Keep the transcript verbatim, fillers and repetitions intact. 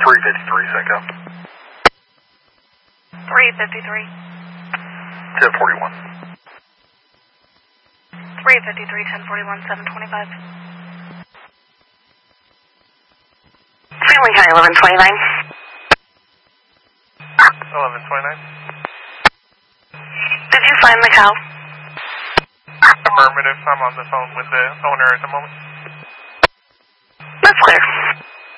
three fifty-three, Senko. three fifty-three. ten forty-one. three fifty-three, ten forty-one, seven twenty-five. Family County, eleven twenty-nine. eleven twenty-nine. Did you find the cow? Affirmative. I'm on the phone with the owner at the moment. That's clear.